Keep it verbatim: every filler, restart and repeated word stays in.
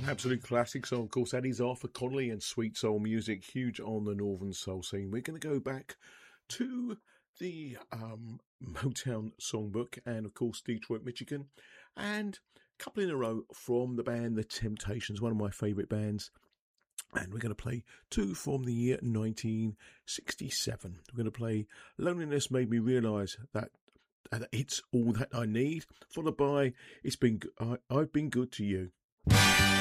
Absolute classic song. Of course, that is Arthur Conley and Sweet Soul Music, huge on the Northern Soul scene. We're going to go back to the um, Motown Songbook and, of course, Detroit, Michigan. And a couple in a row from the band The Temptations, one of my favourite bands. And we're going to play two from the year nineteen sixty-seven. We're going to play Loneliness Made Me Realise That that It's All That I Need, followed by It's Been I, I've Been Good to You.